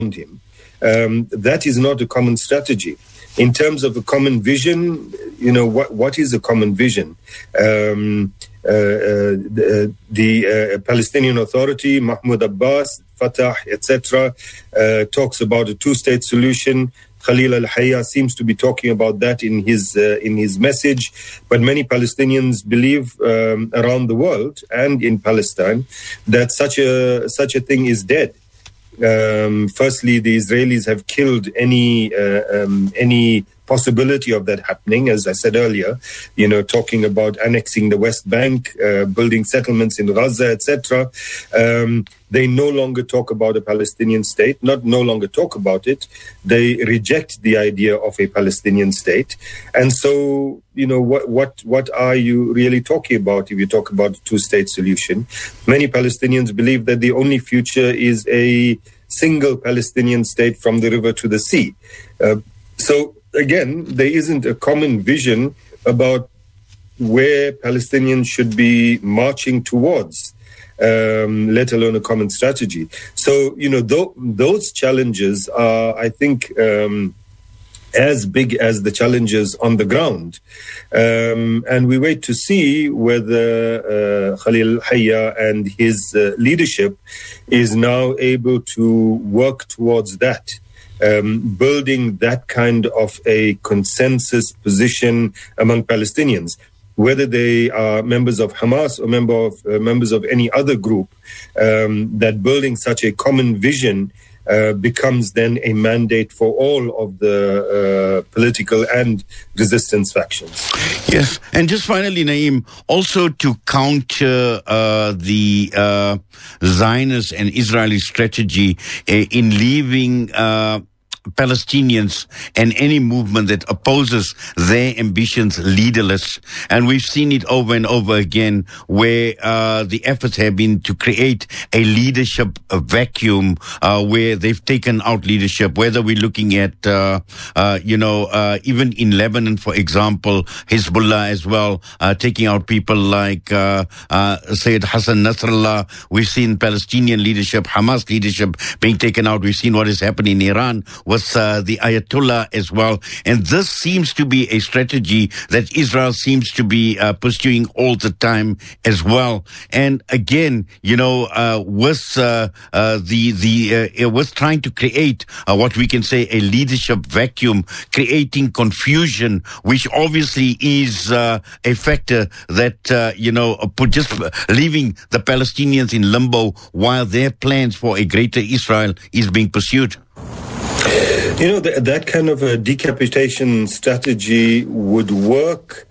him. That is not a common strategy. In terms of a common vision, what is a common vision? The Palestinian Authority, Mahmoud Abbas, Fatah, etc., talks about a two-state solution. Khalil al-Hayya seems to be talking about that in his message, but many Palestinians believe around the world and in Palestine that such a thing is dead. Firstly, the Israelis have killed any possibility of that happening, as I said earlier, talking about annexing the West Bank, building settlements in Gaza, etc. They no longer talk about a Palestinian state, no longer talk about it. They reject the idea of a Palestinian state. And so, what are you really talking about if you talk about a two-state solution? Many Palestinians believe that the only future is a single Palestinian state from the river to the sea. So, again, there isn't a common vision about where Palestinians should be marching towards, let alone a common strategy. So, those challenges are, I think, as big as the challenges on the ground. And we wait to see whether Khalil Hayya and his leadership is now able to work towards that. Building that kind of a consensus position among Palestinians, whether they are members of Hamas or members of any other group, that building such a common vision becomes then a mandate for all of the political and resistance factions. Yes, and just finally, Naeem, also to counter the Zionist and Israeli strategy in leaving Palestinians and any movement that opposes their ambitions leaderless. And we've seen it over and over again where the efforts have been to create a leadership vacuum where they've taken out leadership, whether we're looking at, even in Lebanon, for example, Hezbollah as well, taking out people like Sayyid Hassan Nasrallah. We've seen Palestinian leadership, Hamas leadership being taken out. We've seen what has happened in Iran with the Ayatollah as well. And this seems to be a strategy that Israel seems to be pursuing all the time as well. And again, with trying to create what we can say a leadership vacuum, creating confusion, which obviously is a factor that, just leaving the Palestinians in limbo while their plans for a greater Israel is being pursued. That kind of a decapitation strategy would work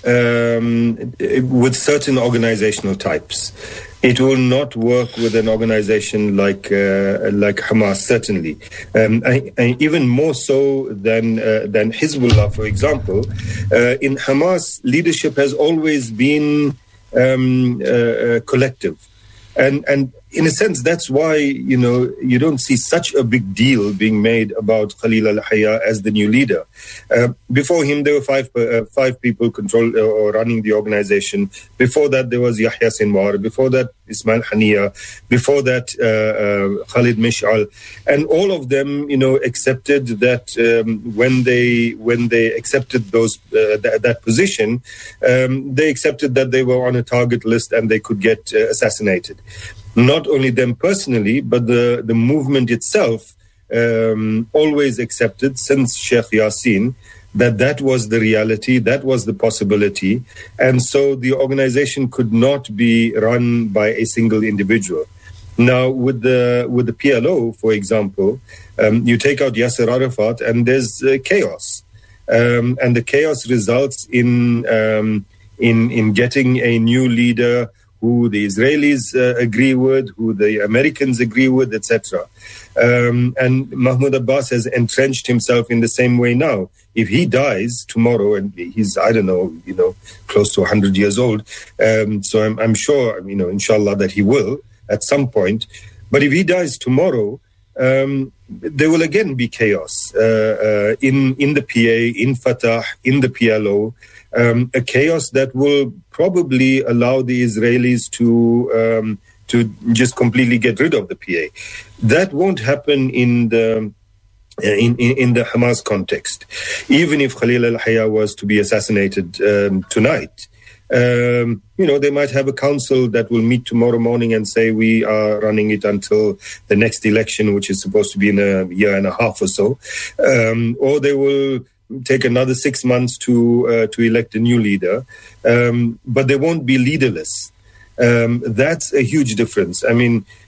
with certain organizational types. It will not work with an organization like Hamas, certainly, and even more so than Hezbollah, for example. In Hamas, leadership has always been collective, and in a sense, that's why, you don't see such a big deal being made about Khalil al-Hayya as the new leader. Before him, there were five people control or running the organization. Before that, there was Yahya Sinwar. Before that, Ismail Haniya. Before that, Khalid Mish'al. And all of them, accepted that when they accepted that position, they accepted that they were on a target list and they could get assassinated. Not only them personally, but the movement itself always accepted since Sheikh Yassin that was the reality, that was the possibility. And so the organization could not be run by a single individual. Now, with the PLO, for example, you take out Yasser Arafat and there's chaos. And the chaos results in getting a new leader who the Israelis agree with, who the Americans agree with, etc. And Mahmoud Abbas has entrenched himself in the same way now. If he dies tomorrow, and he's, close to 100 years old, so I'm sure, inshallah, that he will at some point. But if he dies tomorrow, there will again be chaos in the PA, in Fatah, in the PLO, a chaos that will probably allow the Israelis to to just completely get rid of the PA. That won't happen in the Hamas context. Even if Khalil al-Hayya was to be assassinated tonight, they might have a council that will meet tomorrow morning and say we are running it until the next election, which is supposed to be in a year and a half or so, or they will take another 6 months to elect a new leader, but they won't be leaderless. That's a huge difference. I mean,